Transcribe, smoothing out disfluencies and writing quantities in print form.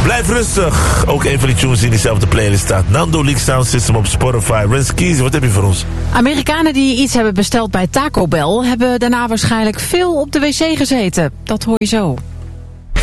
Blijf rustig. Ook een van die tunes die in diezelfde playlist staat. Nando Leak Sound System op Spotify. Renskies, wat heb je voor ons? Amerikanen die iets hebben besteld bij Taco Bell hebben daarna waarschijnlijk veel op de wc gezeten. Dat hoor je zo.